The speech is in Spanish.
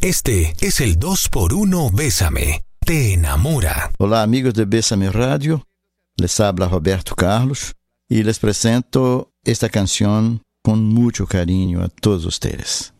Este es el 2x1 Bésame. Te enamora. Olá, amigos de Bésame Radio. Les habla Roberto Carlos y les presento esta canción con mucho cariño a todos ustedes.